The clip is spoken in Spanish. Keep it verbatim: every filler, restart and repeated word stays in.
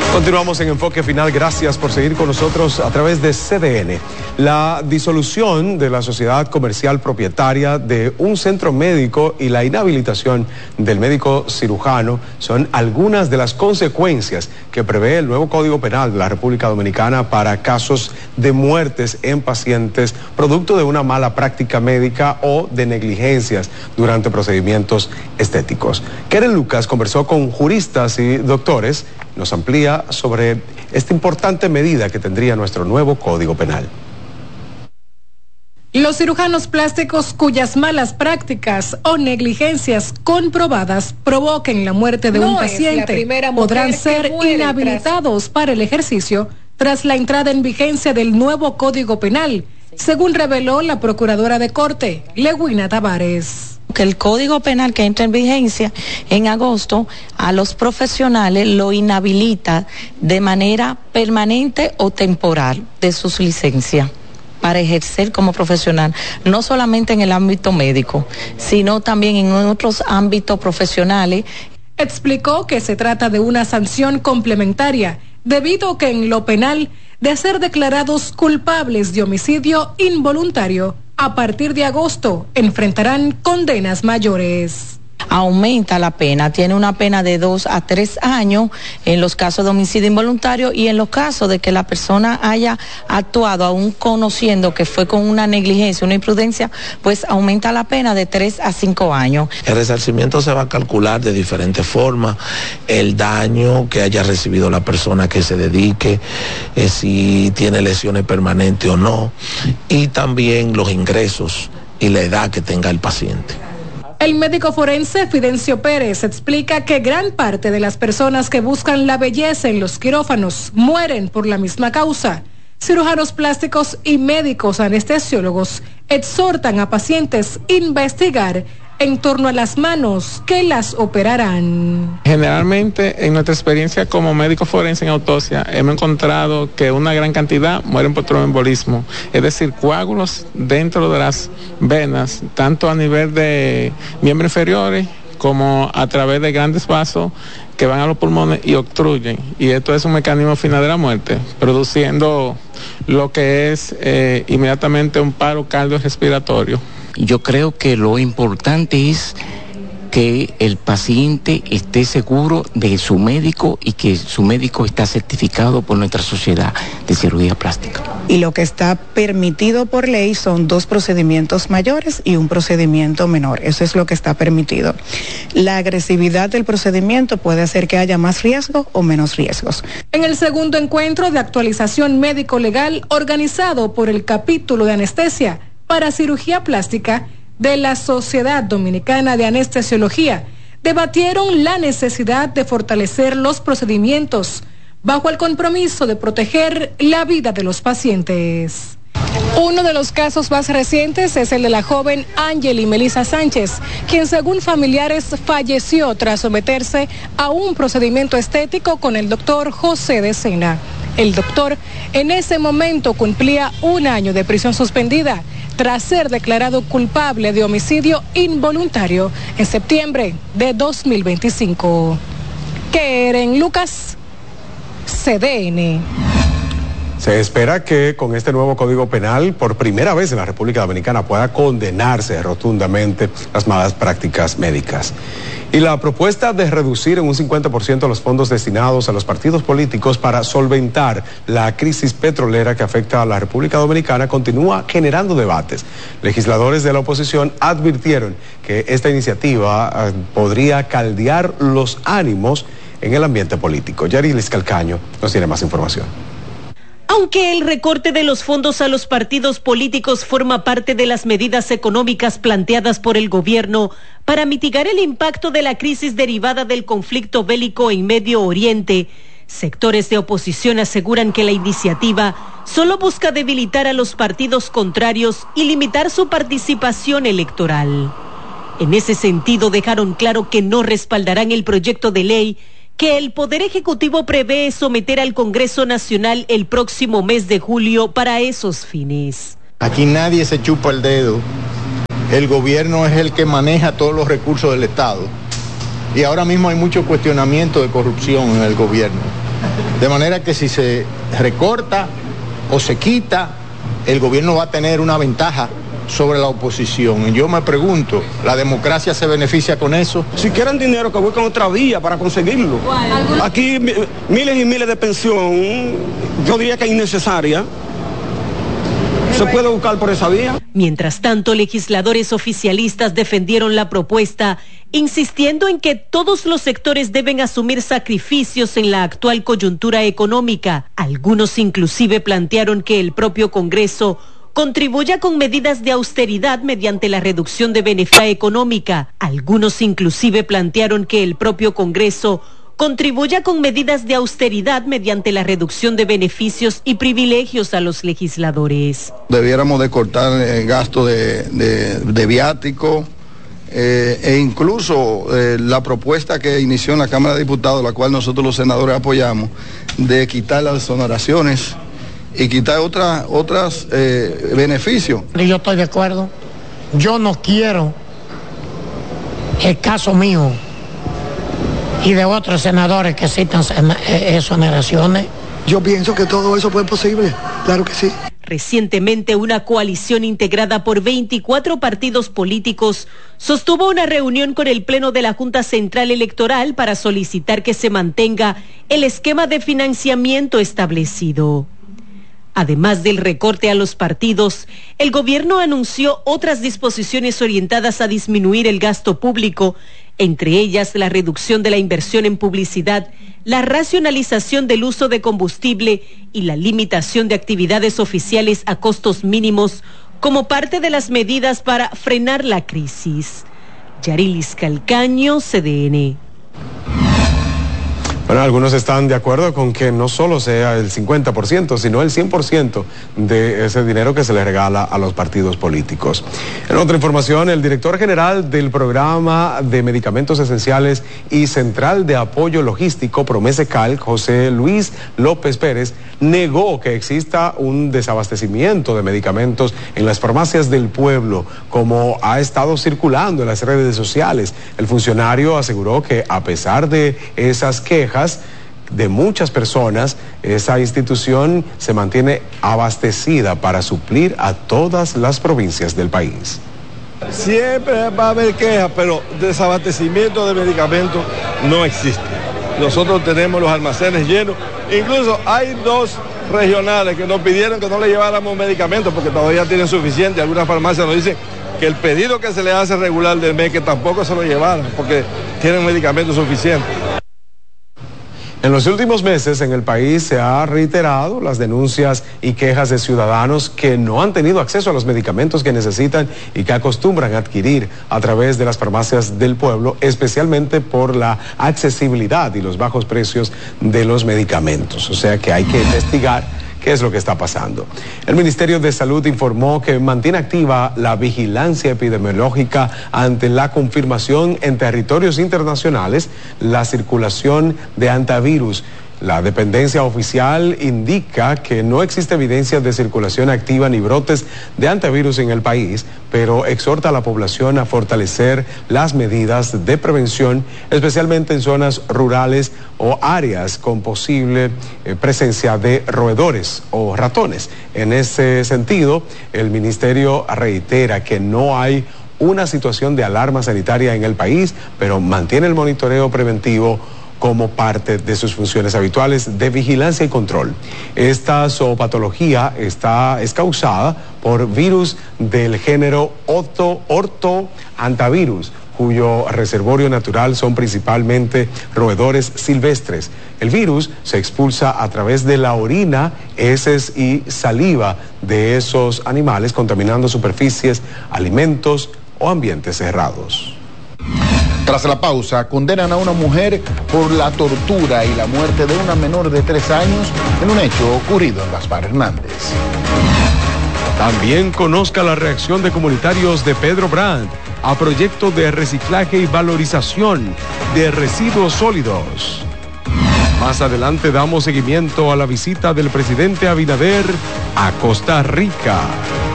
Continuamos en Enfoque Final. Gracias por seguir con nosotros a través de C D N. La disolución de la sociedad comercial propietaria de un centro médico y la inhabilitación del médico cirujano son algunas de las consecuencias que prevé el nuevo Código Penal de la República Dominicana para casos de muertes en pacientes producto de una mala práctica médica o de negligencias durante procedimientos estéticos. Keren Lucas conversó con juristas y doctores. Nos amplía sobre esta importante medida que tendría nuestro nuevo Código Penal. Los cirujanos plásticos cuyas malas prácticas o negligencias comprobadas provoquen la muerte de no un paciente podrán ser inhabilitados tras... para el ejercicio tras la entrada en vigencia del nuevo Código Penal, según reveló la Procuradora de Corte, Lewina Tavares. Que el Código Penal que entra en vigencia en agosto a los profesionales lo inhabilita de manera permanente o temporal de sus licencias para ejercer como profesional, no solamente en el ámbito médico, sino también en otros ámbitos profesionales. Explicó que se trata de una sanción complementaria, debido a que en lo penal, de ser declarados culpables de homicidio involuntario, a partir de agosto enfrentarán condenas mayores. Aumenta la pena, tiene una pena de dos a tres años en los casos de homicidio involuntario y en los casos de que la persona haya actuado aún conociendo que fue con una negligencia, una imprudencia, pues aumenta la pena de tres a cinco años. El resarcimiento se va a calcular de diferentes formas, el daño que haya recibido la persona que se dedique, eh, si tiene lesiones permanentes o no, y también los ingresos y la edad que tenga el paciente. El médico forense Fidencio Pérez explica que gran parte de las personas que buscan la belleza en los quirófanos mueren por la misma causa. Cirujanos plásticos y médicos anestesiólogos exhortan a pacientes a investigar en torno a las manos que las operarán. Generalmente, en nuestra experiencia como médico forense en autopsia, hemos encontrado que una gran cantidad mueren por tromboembolismo, es decir, coágulos dentro de las venas, tanto a nivel de miembros inferiores como a través de grandes vasos que van a los pulmones y obstruyen. Y esto es un mecanismo final de la muerte, produciendo lo que es eh, inmediatamente un paro cardiorrespiratorio. Yo creo que lo importante es que el paciente esté seguro de su médico y que su médico está certificado por nuestra sociedad de cirugía plástica. Y lo que está permitido por ley son dos procedimientos mayores y un procedimiento menor. Eso es lo que está permitido. La agresividad del procedimiento puede hacer que haya más riesgo o menos riesgos. En el segundo encuentro de actualización médico-legal organizado por el capítulo de anestesia para cirugía plástica de la Sociedad Dominicana de Anestesiología, debatieron la necesidad de fortalecer los procedimientos bajo el compromiso de proteger la vida de los pacientes. Uno de los casos más recientes es el de la joven Ángel y Melissa Sánchez, quien según familiares falleció tras someterse a un procedimiento estético con el doctor José de Sena. El doctor en ese momento cumplía un año de prisión suspendida tras ser declarado culpable de homicidio involuntario en septiembre de dos mil veinticinco. Keren Lucas, C D N. Se espera que con este nuevo Código Penal, por primera vez en la República Dominicana, pueda condenarse rotundamente las malas prácticas médicas. Y la propuesta de reducir en un cincuenta por ciento los fondos destinados a los partidos políticos para solventar la crisis petrolera que afecta a la República Dominicana continúa generando debates. Legisladores de la oposición advirtieron que esta iniciativa eh, podría caldear los ánimos en el ambiente político. Yarilis Calcaño nos tiene más información. Aunque el recorte de los fondos a los partidos políticos forma parte de las medidas económicas planteadas por el gobierno para mitigar el impacto de la crisis derivada del conflicto bélico en Medio Oriente, sectores de oposición aseguran que la iniciativa solo busca debilitar a los partidos contrarios y limitar su participación electoral. En ese sentido, dejaron claro que no respaldarán el proyecto de ley que el Poder Ejecutivo prevé someter al Congreso Nacional el próximo mes de julio para esos fines. Aquí nadie se chupa el dedo. El gobierno es el que maneja todos los recursos del Estado. Y ahora mismo hay mucho cuestionamiento de corrupción en el gobierno. De manera que si se recorta o se quita, el gobierno va a tener una ventaja sobre la oposición. Y yo me pregunto, ¿la democracia se beneficia con eso? Si quieren dinero, que busquen otra vía para conseguirlo. Aquí miles y miles de pensión, yo diría que es innecesaria. ¿Se puede buscar por esa vía? Mientras tanto, legisladores oficialistas defendieron la propuesta, insistiendo en que todos los sectores deben asumir sacrificios en la actual coyuntura económica. Algunos inclusive plantearon que el propio Congreso contribuya con medidas de austeridad mediante la reducción de beneficia económica. Algunos inclusive plantearon que el propio Congreso contribuya con medidas de austeridad mediante la reducción de beneficios y privilegios a los legisladores. Debiéramos de cortar el gasto de, de, de viático eh, e incluso eh, la propuesta que inició en la Cámara de Diputados, la cual nosotros los senadores apoyamos, de quitar las exoneraciones y quitar otras otras eh, beneficios. Yo estoy de acuerdo. Yo no quiero el caso mío y de otros senadores que citan exoneraciones. Yo pienso que todo eso fue posible, claro que sí. Recientemente, una coalición integrada por veinticuatro partidos políticos sostuvo una reunión con el Pleno de la Junta Central Electoral para solicitar que se mantenga el esquema de financiamiento establecido. Además del recorte a los partidos, el gobierno anunció otras disposiciones orientadas a disminuir el gasto público, entre ellas la reducción de la inversión en publicidad, la racionalización del uso de combustible y la limitación de actividades oficiales a costos mínimos como parte de las medidas para frenar la crisis. Yarilis Calcaño, C D N. Bueno, algunos están de acuerdo con que no solo sea el cincuenta por ciento, sino el cien por ciento de ese dinero que se le regala a los partidos políticos. En otra información, el director general del Programa de Medicamentos Esenciales y Central de Apoyo Logístico, Promesecal, José Luis López Pérez, negó que exista un desabastecimiento de medicamentos en las farmacias del pueblo, como ha estado circulando en las redes sociales. El funcionario aseguró que a pesar de esas quejas de muchas personas, esa institución se mantiene abastecida para suplir a todas las provincias del país. Siempre va a haber quejas, pero desabastecimiento de medicamentos no existe. Nosotros tenemos los almacenes llenos, incluso hay dos regionales que nos pidieron que no le lleváramos medicamentos porque todavía tienen suficiente. Algunas farmacias nos dicen que el pedido que se le hace regular del mes que tampoco se lo llevaran porque tienen medicamentos suficientes. En los últimos meses en el país se ha reiterado las denuncias y quejas de ciudadanos que no han tenido acceso a los medicamentos que necesitan y que acostumbran a adquirir a través de las farmacias del pueblo, especialmente por la accesibilidad y los bajos precios de los medicamentos. O sea que hay que investigar qué es lo que está pasando. El Ministerio de Salud informó que mantiene activa la vigilancia epidemiológica ante la confirmación en territorios internacionales la circulación de antivirus. La dependencia oficial indica que no existe evidencia de circulación activa ni brotes de antivirus en el país, pero exhorta a la población a fortalecer las medidas de prevención, especialmente en zonas rurales o áreas con posible eh, presencia de roedores o ratones. En ese sentido, el ministerio reitera que no hay una situación de alarma sanitaria en el país, pero mantiene el monitoreo preventivo como parte de sus funciones habituales de vigilancia y control. Esta zoopatología está, es causada por virus del género orto, ortohantavirus, cuyo reservorio natural son principalmente roedores silvestres. El virus se expulsa a través de la orina, heces y saliva de esos animales, contaminando superficies, alimentos o ambientes cerrados. Tras la pausa, condenan a una mujer por la tortura y la muerte de una menor de tres años en un hecho ocurrido en Gaspar Hernández. También conozca la reacción de comunitarios de Pedro Brandt a proyecto de reciclaje y valorización de residuos sólidos. Más adelante damos seguimiento a la visita del presidente Abinader a Costa Rica.